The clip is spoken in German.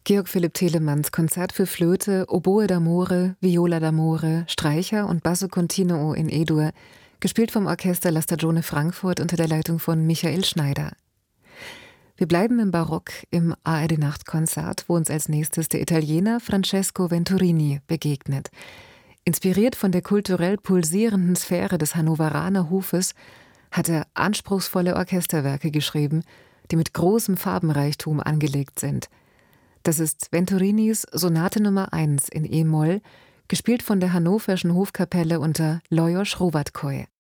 Georg Philipp Telemanns Konzert für Flöte, Oboe d'amore, Viola d'amore, Streicher und Basso continuo in E-Dur, gespielt vom Orchester La Stagione Frankfurt unter der Leitung von Michael Schneider. Wir bleiben im Barock im ARD-Nachtkonzert, wo uns als nächstes der Italiener Francesco Venturini begegnet. Inspiriert von der kulturell pulsierenden Sphäre des Hannoveraner Hofes hat er anspruchsvolle Orchesterwerke geschrieben, die mit großem Farbenreichtum angelegt sind. Das ist Venturinis Sonate Nummer 1 in E-Moll, gespielt von der Hannoverschen Hofkapelle unter Lajos Hrovatkoi.